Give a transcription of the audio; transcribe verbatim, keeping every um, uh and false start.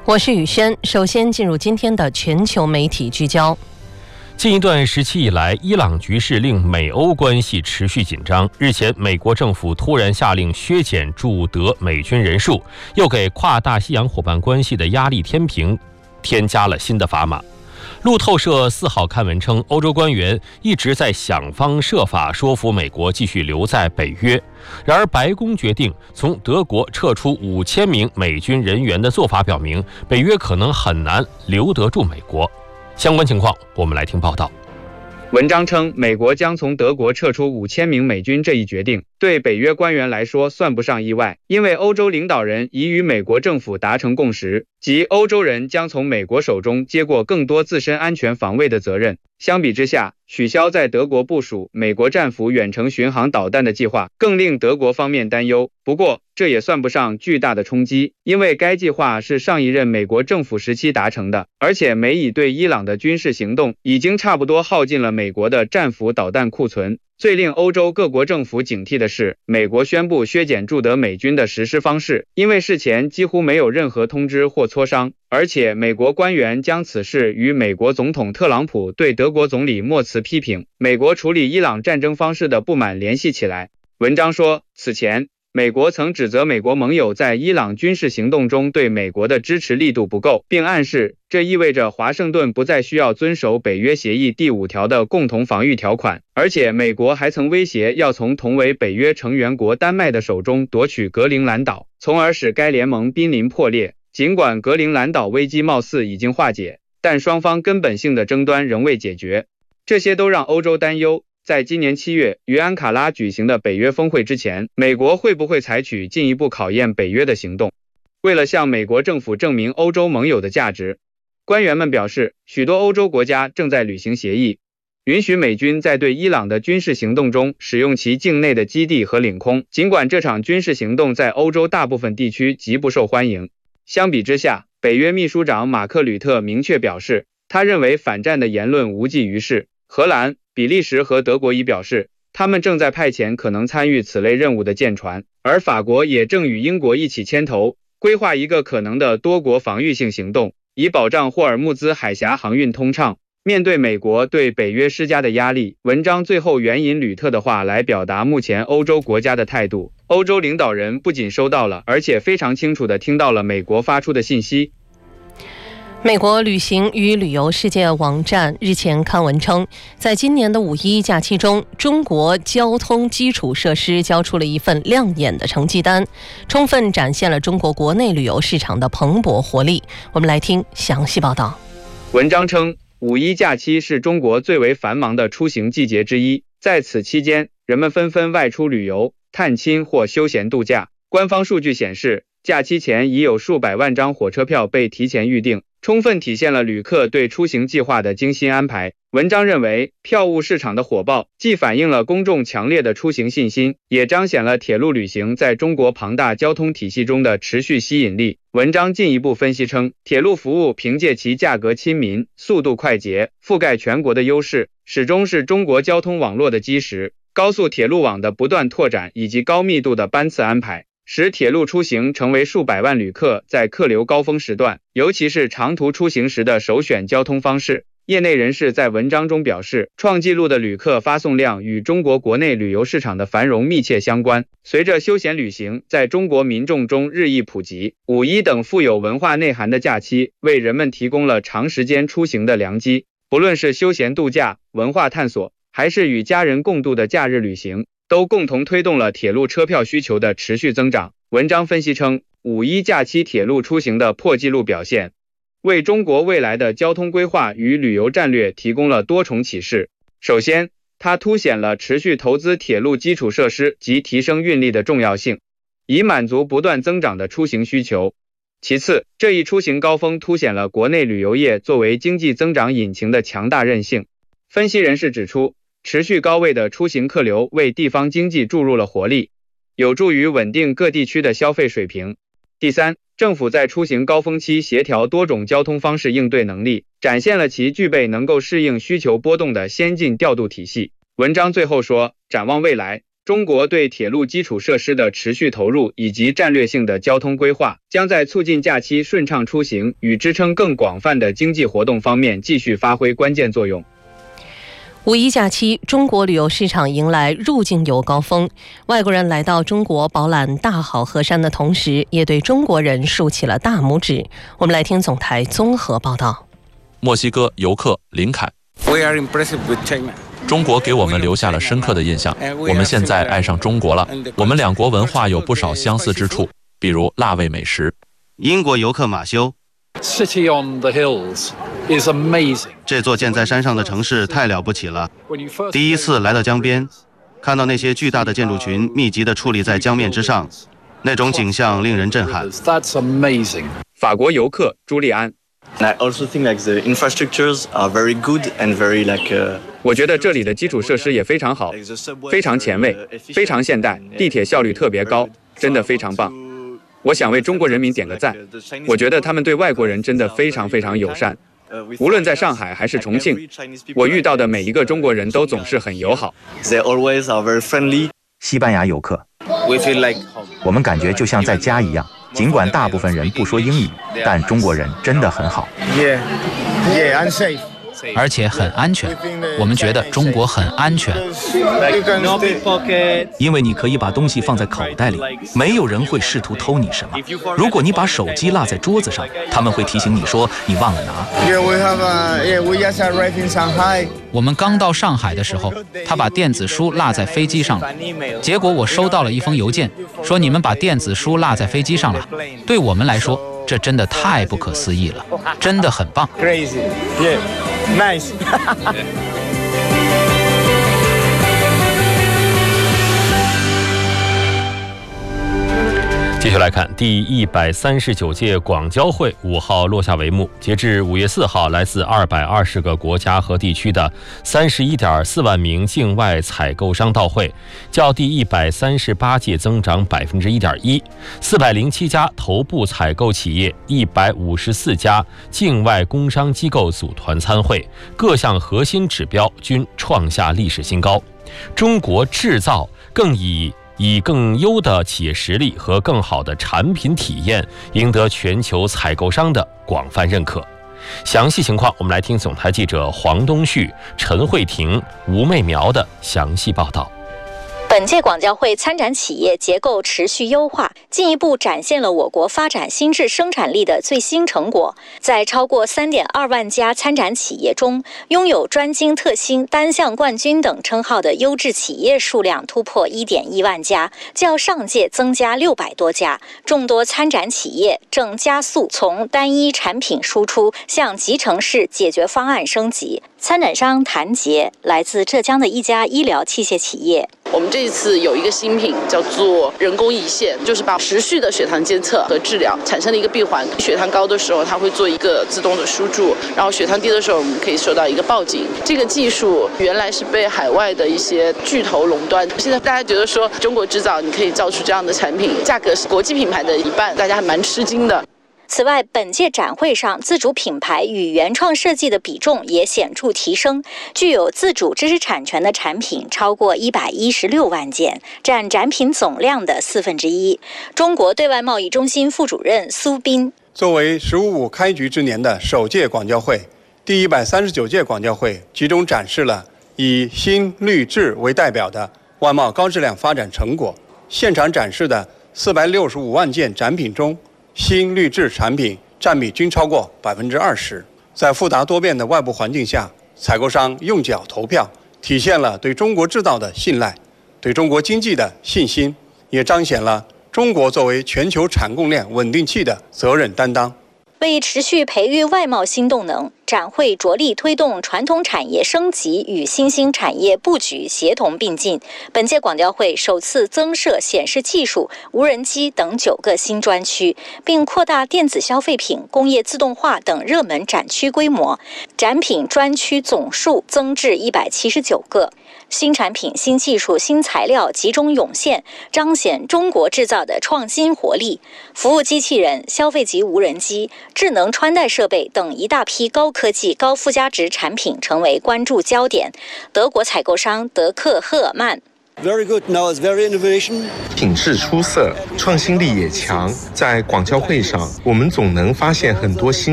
我是雨轩，首先进入今天的全球媒体聚焦。 近一段时期以来，伊朗局势令美欧关系持续紧张。日前，美国政府突然下令削减驻德美军人数，又给跨大西洋伙伴关系的压力天平添加了新的砝码。路透社四号刊文称，欧洲官员一直在想方设法说服美国继续留在北约。然而，白宫决定从德国撤出五千名美军人员的做法表明，北约可能很难留得住美国。相关情况，我们来听报道。 文章称，美国将从德国撤出五千名美军这一决定，对北约官员来说算不上意外，因为欧洲领导人已与美国政府达成共识，即欧洲人将从美国手中接过更多自身安全防卫的责任。相比之下，取消在德国部署美国战斧远程巡航导弹的计划更令德国方面担忧。不过，这也算不上巨大的冲击，因为该计划是上一任美国政府时期达成的，而且美以对伊朗的军事行动已经差不多耗尽了美国的战斧导弹库存。最令欧洲各国政府警惕的是，美国宣布削减驻德美军的实施方式，因为事前几乎没有任何通知或磋商，而且美国官员将此事与美国总统特朗普对德国总理默茨批评美国处理伊朗战争方式的不满联系起来。文章说，此前美国曾指责美国盟友在伊朗军事行动中对美国的支持力度不够，并暗示这意味着华盛顿不再需要遵守北约协议第五条的共同防御条款，而且美国还曾威胁要从同为北约成员国丹麦的手中夺取格陵兰岛，从而使该联盟濒临破裂。尽管格陵兰岛危机貌似已经化解，但双方根本性的争端仍未解决，这些都让欧洲担忧。在今年七月于安卡拉举行的北约峰会之前，美国会不会采取进一步考验北约的行动？为了向美国政府证明欧洲盟友的价值，官员们表示，许多欧洲国家正在履行协议，允许美军在对伊朗的军事行动中使用其境内的基地和领空，尽管这场军事行动在欧洲大部分地区极不受欢迎。相比之下，北约秘书长马克吕特明确表示，他认为反战的言论无济于事。荷兰、比利时和德国已表示，他们正在派遣可能参与此类任务的舰船，而法国也正与英国一起牵头，规划一个可能的多国防御性行动，以保障霍尔木兹海峡航运通畅。面对美国对北约施加的压力，文章最后援引吕特的话来表达目前欧洲国家的态度。欧洲领导人不仅收到了，而且非常清楚地听到了美国发出的信息。 美国旅行与旅游世界网站日前刊文称，在今年的五一假期中，中国交通基础设施交出了一份亮眼的成绩单，充分展现了中国国内旅游市场的蓬勃活力。我们来听详细报道。 文章称，五一假期是中国最为繁忙的出行季节之一，在此期间，人们纷纷外出旅游、探亲或休闲度假。官方数据显示，假期前已有数百万张火车票被提前预订，充分体现了旅客对出行计划的精心安排。文章认为，票务市场的火爆既反映了公众强烈的出行信心，也彰显了铁路旅行在中国庞大交通体系中的持续吸引力。文章进一步分析称，铁路服务凭借其价格亲民、速度快捷、覆盖全国的优势，始终是中国交通网络的基石。高速铁路网的不断拓展以及高密度的班次安排，使铁路出行成为数百万旅客在客流高峰时段，尤其是长途出行时的首选交通方式。业内人士在文章中表示，创纪录的旅客发送量与中国国内旅游市场的繁荣密切相关。随着休闲旅行在中国民众中日益普及，五一等富有文化内涵的假期为人们提供了长时间出行的良机。不论是休闲度假、文化探索，还是与家人共度的假日旅行，都共同推动了铁路车票需求的持续增长。文章分析称，五一假期铁路出行的破纪录表现，为中国未来的交通规划与旅游战略提供了多重启示。首先，它凸显了持续投资铁路基础设施及提升运力的重要性，以满足不断增长的出行需求。其次，这一出行高峰凸显了国内旅游业作为经济增长引擎的强大韧性。分析人士指出，持续高位的出行客流为地方经济注入了活力，有助于稳定各地区的消费水平。第三，政府在出行高峰期协调多种交通方式应对能力，展现了其具备能够适应需求波动的先进调度体系。文章最后说，展望未来， 中国对铁路基础设施的持续投入以及战略性的交通规划，将在促进假期顺畅出行与支撑更广泛的经济活动方面继续发挥关键作用。 五一假期，中国旅游市场迎来入境游高峰，外国人来到中国饱览大好河山的同时，也对中国人竖起了大拇指。我们来听总台综合报道。 墨西哥游客林凯，中国给我们留下了深刻的印象，我们现在爱上中国了。我们两国文化有不少相似之处，比如辣味美食。 英国游客马修， City on the hills is amazing. 这座建在山上的城市太了不起了。第一次来到江边，看到那些巨大的建筑群密集地矗立在江面之上，那种景象令人震撼。 That's amazing. 法国游客朱利安， I also think like the infrastructures are very good and very like. Uh, 我觉得这里的基础设施也非常好，非常前卫，非常现代，地铁效率特别高，真的非常棒。我想为中国人民点个赞，我觉得他们对外国人真的非常非常友善。无论在上海还是重庆，我遇到的每一个中国人都总是很友好。 They always are very friendly. 西班牙游客， We feel like 我们感觉就像在家一样，尽管大部分人不说英语，但中国人真的很好。 Yeah, yeah, and safe. 而且很安全，我们觉得中国很安全， 因为你可以把东西放在口袋里，没有人会试图偷你什么。如果你把手机落在桌子上，他们会提醒你说你忘了拿。 我们刚到上海的时候，他把电子书落在飞机上了，结果我收到了一封邮件，说你们把电子书落在飞机上了。对我们来说，这真的太不可思议了，真的很棒。 Crazy, yeah, nice. 继续来看，第一百三十九届广交会五号落下帷幕。截至五月四号，来自二百二十个国家和地区的三十一点四万名境外采购商到会，较第一百三十八届增长百分之一点一。四百零七家头部采购企业，一百五十四家境外工商机构组团参会，各项核心指标均创下历史新高。中国制造更以以更优的企业实力和更好的产品体验，赢得全球采购商的广泛认可。详细情况，我们来听总台记者黄东旭、陈慧婷、吴媚苗的详细报道。 本届广交会参展企业结构持续优化，进一步展现了我国发展新质生产力的最新成果。在超过 三点二万家参展企业中，拥有专精特新、单项冠军等称号的优质企业数量突破 一点一万家，较上届增加六百多家。众多参展企业正加速从单一产品输出向集成式解决方案升级。参展商谭杰来自浙江的一家医疗器械企业。 我们这一次有一个新品叫做人工胰腺，就是把持续的血糖监测和治疗产生了一个闭环。血糖高的时候，它会做一个自动的输注，然后血糖低的时候，我们可以收到一个报警。这个技术原来是被海外的一些巨头垄断，现在大家觉得说中国制造，你可以造出这样的产品，价格是国际品牌的一半，大家还蛮吃惊的。 此外，本届展会上自主品牌与原创设计的比重也显著提升，具有自主知识产权的产品超过一百一十六万件，占展品总量的四分之一。中国对外贸易中心副主任苏斌， 作为“十五五”开局之年的首届广交会，第一百三十九届广交会集中展示了以新绿质为代表的外贸高质量发展成果。现场展示的四百六十五万件展品中，新绿质产品占比均超过百分之二十。在复杂多变的外部环境下，采购商用脚投票，体现了对中国制造的信赖，对中国经济的信心，也彰显了中国作为全球产供链稳定器的责任担当。 为持续培育外贸新动能，展会着力推动传统产业升级与新兴产业布局协同并进。本届广交会首次增设显示技术、无人机等九个新专区，并扩大电子消费品、工业自动化等热门展区规模，展品专区总数增至一百七十九个。新产品、新技术、新材料集中涌现，彰显中国制造的创新活力。服务机器人、消费级无人机、智能穿戴设备等一大批高科技、高附加值产品成为关注焦点。德国采购商德克赫尔曼， Very good. Now it's very innovation. 品质出色，创新力也强。在广交会上，我们总能发现很多新